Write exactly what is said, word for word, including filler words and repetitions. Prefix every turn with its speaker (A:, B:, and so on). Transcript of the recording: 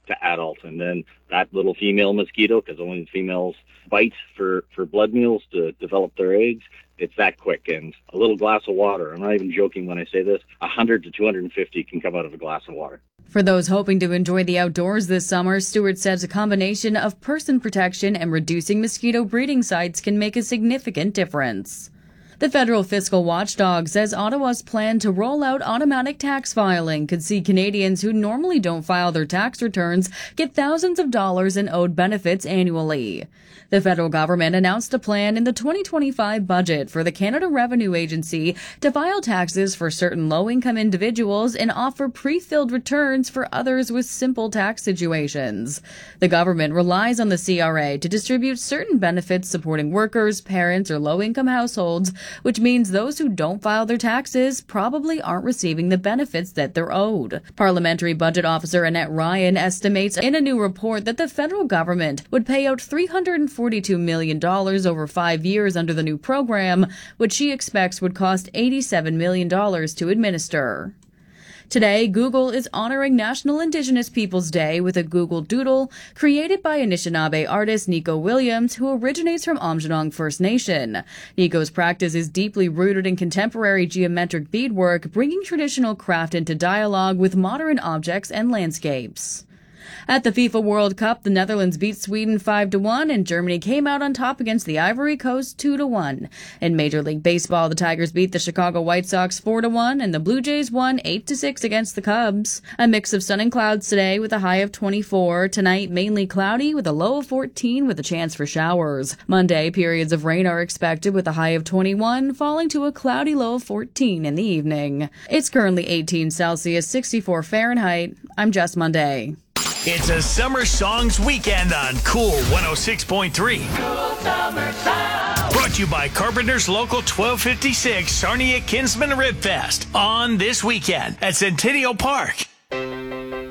A: to adult. And then that little female mosquito, because only the females bite for, for blood meals to develop their eggs, it's that quick. And a little glass of water, I'm not even joking when I say this, one hundred to two hundred fifty can come out of a glass of water.
B: For those hoping to enjoy the outdoors this summer, Stewart says a combination of person protection and reducing mosquito breeding sites can make a significant difference. The federal fiscal watchdog says Ottawa's plan to roll out automatic tax filing could see Canadians who normally don't file their tax returns get thousands of dollars in owed benefits annually. The federal government announced a plan in the twenty twenty-five budget for the Canada Revenue Agency to file taxes for certain low-income individuals and offer pre-filled returns for others with simple tax situations. The government relies on the C R A to distribute certain benefits supporting workers, parents, or low-income households, which means those who don't file their taxes probably aren't receiving the benefits that they're owed. Parliamentary Budget Officer Annette Ryan estimates in a new report that the federal government would pay out three hundred forty-two million dollars over five years under the new program, which she expects would cost eighty-seven million dollars to administer. Today, Google is honoring National Indigenous Peoples Day with a Google Doodle created by Anishinaabe artist Nico Williams, who originates from Aamjiwnaang First Nation. Nico's practice is deeply rooted in contemporary geometric beadwork, bringing traditional craft into dialogue with modern objects and landscapes. At the FIFA World Cup, the Netherlands beat Sweden five to one and Germany came out on top against the Ivory Coast two to one. In Major League Baseball, the Tigers beat the Chicago White Sox four to one and the Blue Jays won eight to six against the Cubs. A mix of sun and clouds today with a high of twenty-four. Tonight, mainly cloudy with a low of fourteen with a chance for showers. Monday, periods of rain are expected with a high of twenty-one, falling to a cloudy low of fourteen in the evening. It's currently eighteen Celsius, sixty-four Fahrenheit. I'm Jess Monday.
C: It's a summer songs weekend on Cool one oh six point three.
D: Cool summer sound.
C: Brought to you by Carpenter's Local twelve fifty-six Sarnia Kinsman Rib Fest on this weekend at Centennial Park.